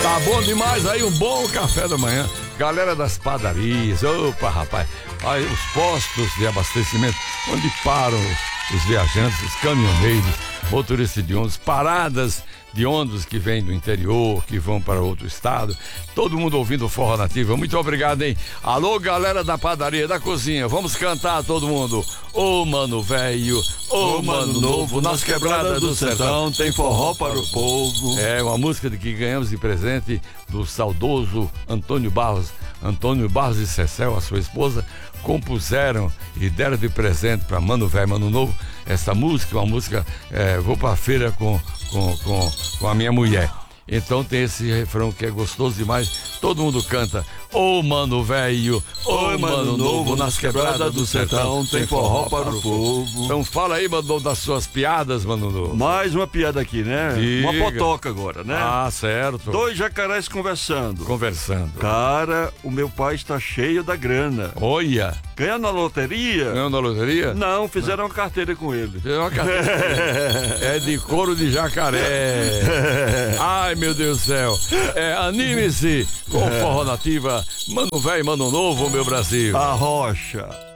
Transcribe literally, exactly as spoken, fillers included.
Tá bom demais aí, um bom café da manhã. Galera das padarias, opa, rapaz. Aí os postos de abastecimento, onde param os, os viajantes, os caminhoneiros, motoristas de ônibus, paradas de ônibus que vêm do interior, que vão para outro estado. Todo mundo ouvindo o Forró Nativa. Muito obrigado, hein? Alô, galera da padaria, da cozinha. Vamos cantar todo mundo. Ô, mano velho, ô, mano novo, nas quebradas do sertão tem forró para o povo. É uma música de que ganhamos de presente do saudoso Antônio Barros. Antônio Barros e Cecel, a sua esposa, compuseram e deram de presente para Mano Velho, Mano Novo, essa música, uma música, é, vou pra feira com, com, com, com a minha mulher. Então tem esse refrão que é gostoso demais, todo mundo canta. Ô, mano velho, ô, mano novo, nas quebradas do sertão tem forró para o povo. Então fala aí, mano, das suas piadas, mano novo. Mais uma piada aqui, né? Diga. Uma potoca agora, né? Ah, certo. Dois jacarés conversando. Conversando. Cara, o meu pai está cheio da grana. Olha. Ganhou na loteria? Ganhou na loteria? Não, fizeram uma carteira com ele. Fizeram uma carteira. É de couro de jacaré. Ai, meu Deus do céu. É, anime-se com Forró Nativa. Mano velho, mano novo, meu Brasil. A rocha.